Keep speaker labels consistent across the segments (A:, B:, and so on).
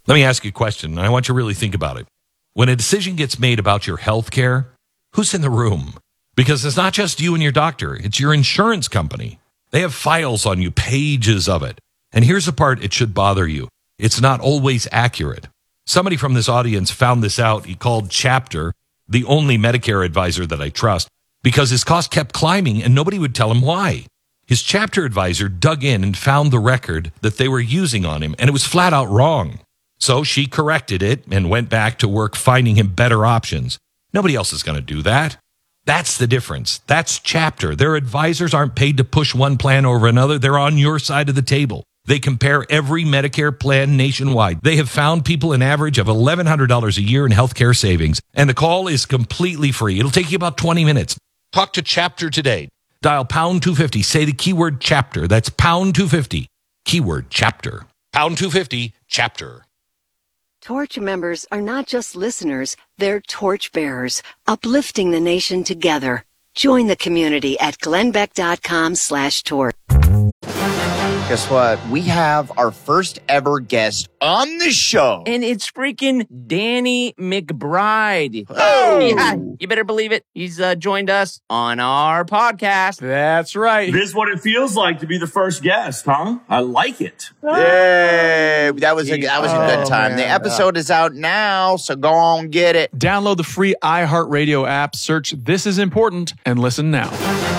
A: Let me ask you a question, and I want you to really think about it. When a decision gets made about your health care, who's in the room? Because it's not just you and your doctor. It's your insurance company. They have files on you, pages of it. And here's the part it should bother you. It's not always accurate. Somebody from this audience found this out. He called Chapter, the only Medicare advisor that I trust, because his cost kept climbing and nobody would tell him why. His Chapter advisor dug in and found the record that they were using on him, and it was flat out wrong. So she corrected it and went back to work finding him better options. Nobody else is going to do that. That's the difference. That's Chapter. Their advisors aren't paid to push one plan over another. They're on your side of the table. They compare every Medicare plan nationwide. They have found people an average of $1,100 a year in healthcare savings, and the call is completely free. It'll take you about 20 minutes. Talk to Chapter today. Dial pound 250. Say the keyword Chapter. That's pound 250. Keyword Chapter. Pound 250 Chapter.
B: Torch members are not just listeners, they're torch bearers, uplifting the nation together. Join the community at glennbeck.com/torch.
C: Guess what? We have our first ever guest on the show.
D: And it's freaking Danny McBride.
C: Oh!
D: Yeah, you better believe it. He's joined us on our podcast.
E: That's right.
F: This is what it feels like to be the first guest, huh? I like it.
C: Yay! That was a good time.
E: man.
C: The episode is out now, so go on, get it.
E: Download the free iHeartRadio app, search This Is Important, and listen now.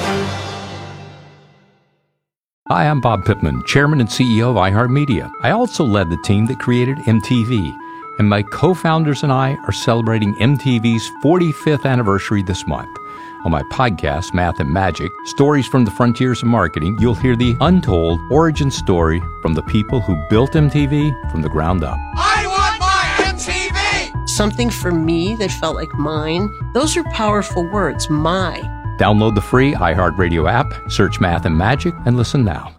G: Hi, I'm Bob Pittman, Chairman and CEO of iHeartMedia. I also led the team that created MTV, and my co-founders and I are celebrating MTV's 45th anniversary this month. On my podcast, Math and Magic, Stories from the Frontiers of Marketing, you'll hear the untold origin story from the people who built MTV from the ground up.
H: I want my MTV! Something for me that felt like mine. Those are powerful words, my.
G: Download the free iHeartRadio app, search Math and Magic, and listen now.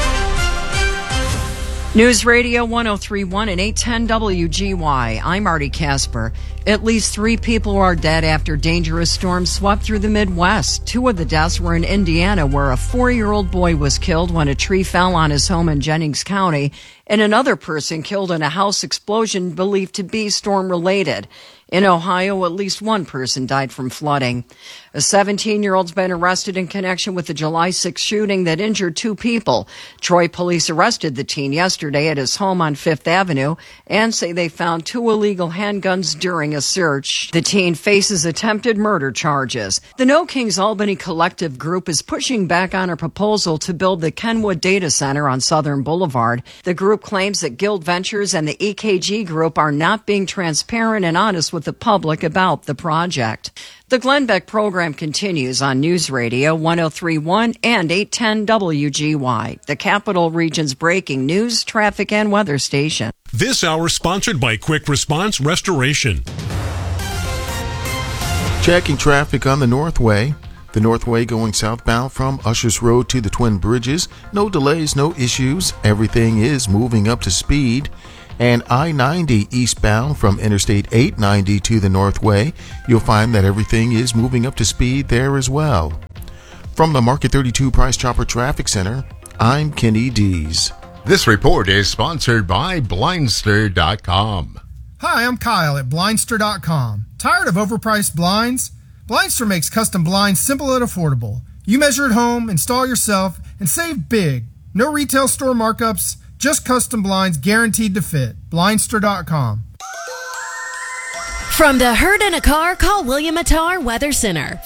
I: News Radio 103.1 and 810 WGY. I'm Marty Casper. At least 3 people are dead after dangerous storms swept through the Midwest. 2 of the deaths were in Indiana, where a 4-year-old boy was killed when a tree fell on his home in Jennings County, and another person killed in a house explosion believed to be storm-related. In Ohio, at least 1 person died from flooding. A 17-year-old's been arrested in connection with the July 6th shooting that injured 2 people. Troy police arrested the teen yesterday at his home on 5th Avenue and say they found 2 illegal handguns during a search. The teen faces attempted murder charges. The No Kings Albany Collective Group is pushing back on a proposal to build the Kenwood Data Center on Southern Boulevard. The group claims that Guild Ventures and the EKG Group are not being transparent and honest with the public about the project. The Glenn Beck program continues on News Radio 103.1 and 810 WGY, the Capital Region's breaking news, traffic, and weather station.
J: This hour sponsored by Quick Response Restoration.
K: Checking traffic on the Northway. The Northway going southbound from Ushers Road to the Twin Bridges. No delays, no issues. Everything is moving up to speed. And I-90 eastbound from Interstate 890 to the Northway, you'll find that everything is moving up to speed there as well. From the Market 32 Price Chopper Traffic Center, I'm Kenny Dees.
L: This report is sponsored by Blindster.com.
M: Hi, I'm Kyle at Blindster.com. Tired of overpriced blinds? Blindster makes custom blinds simple and affordable. You measure at home, install yourself, and save big. No retail store markups, just custom blinds guaranteed to fit. Blindster.com.
N: From the hurt in a car, call William Attar Weather Center,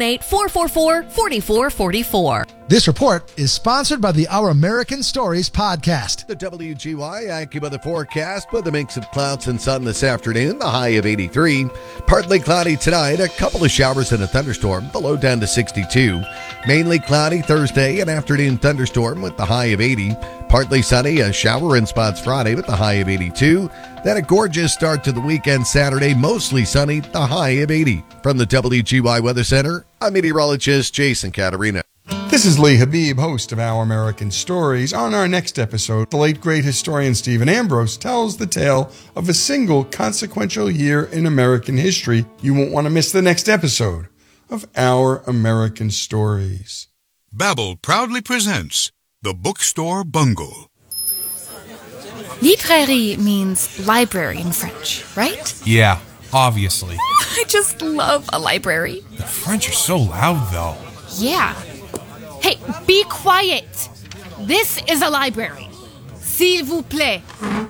N: 518-444-4444.
O: This report is sponsored by the Our American Stories podcast.
P: The WGY AccuWeather forecast with a mix of clouds and sun this afternoon, the high of 83. Partly cloudy tonight, a couple of showers and a thunderstorm, the low down to 62. Mainly cloudy Thursday, an afternoon thunderstorm with the high of 80. Partly sunny, a shower in spots Friday with the high of 82. Then a gorgeous start to the weekend Saturday, mostly sunny, the high of 80. From the WGY Weather Center, I'm meteorologist Jason Caterina.
Q: This is Lee Habib, host of Our American Stories. On our next episode, the late great historian Stephen Ambrose tells the tale of a single consequential year in American history. You won't want to miss the next episode of Our American Stories.
R: Babbel proudly presents The Bookstore Bungle. Librairie means library in French, right?
S: Yeah, obviously.
R: I just love a library.
S: The French are so loud, though.
R: Yeah. Hey, be quiet. This is a library. S'il vous plaît.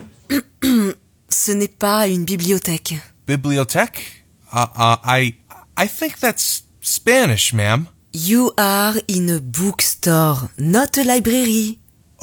T: Ce n'est pas une bibliothèque.
S: Bibliothèque? I think that's Spanish, ma'am.
T: You are in a bookstore, not a library.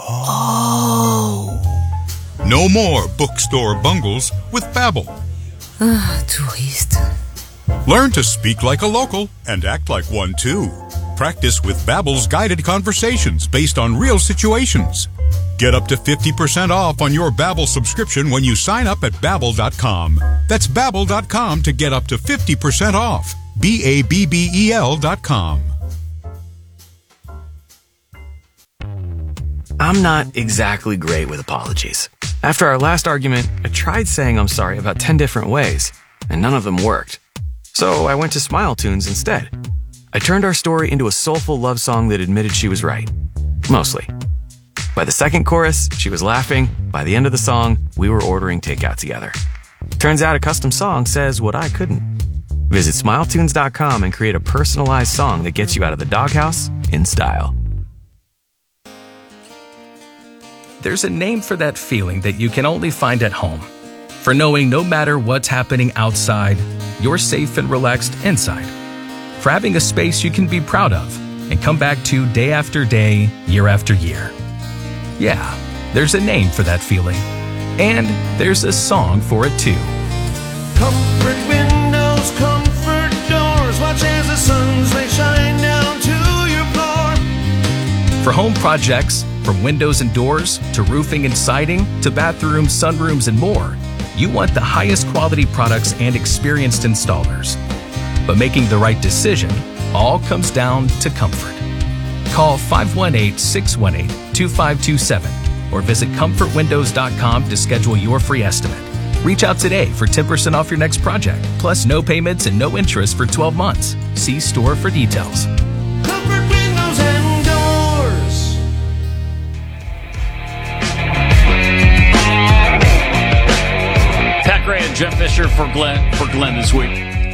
L: Oh. No more bookstore bungles with Babbel.
T: Ah, touriste.
L: Learn to speak like a local and act like one too. Practice with Babbel's guided conversations based on real situations. Get up to 50% off on your Babbel subscription when you sign up at Babbel.com. That's Babbel.com to get up to 50% off. Babbel.com.
U: I'm not exactly great with apologies. After our last argument, I tried saying I'm sorry about 10 different ways, and none of them worked. So I went to Smile Tunes instead. I turned our story into a soulful love song that admitted she was right. Mostly. By the second chorus, she was laughing. By the end of the song, we were ordering takeout together. Turns out a custom song says what I couldn't. Visit SmileTunes.com and create a personalized song that gets you out of the doghouse in style.
V: There's a name for that feeling that you can only find at home. For knowing no matter what's happening outside, you're safe and relaxed inside. For having a space you can be proud of and come back to day after day, year after year. Yeah, there's a name for that feeling. And there's a song for it too.
W: Comfort windows, comfort doors, watch as the suns they shine down to your floor.
V: For home projects, from windows and doors, to roofing and siding, to bathrooms, sunrooms, and more, you want the highest quality products and experienced installers. But making the right decision all comes down to comfort. Call 518-618-2527 or visit comfortwindows.com to schedule your free estimate. Reach out today for 10% off your next project, plus no payments and no interest for 12 months. See store for details.
W: Comfort windows and doors.
X: Pat Gray and Jeff Fisher for Glenn this week.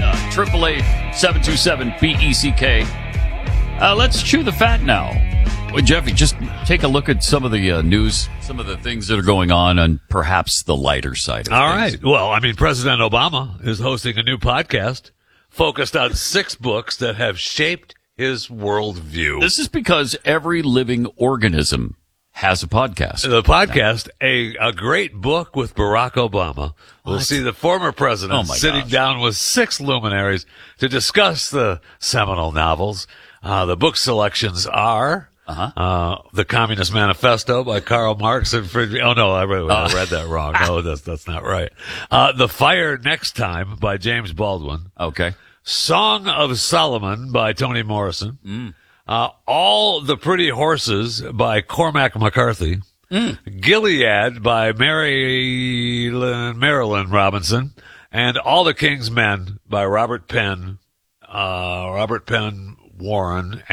X: 888-727-BECK. Let's chew the fat now. Well, Jeffy, just take a look at some of the news, some of the things that are going on perhaps the lighter side of
Y: All
X: things.
Y: right. Well, I mean, President Obama is hosting a new podcast focused on 6 books that have shaped his worldview.
X: This is because every living organism has a podcast.
Y: The podcast, a great book with Barack Obama. We'll see the former president sitting down with 6 luminaries to discuss the seminal novels. The book selections are The Communist Manifesto by Karl Marx and Friedrich. Oh, no, I read that wrong. No, that's not right. The Fire Next Time by James Baldwin.
X: Okay.
Y: Song of Solomon by Toni Morrison. All the Pretty Horses by Cormac McCarthy. Gilead by Marilyn Robinson. And All the King's Men by Robert Penn Warren.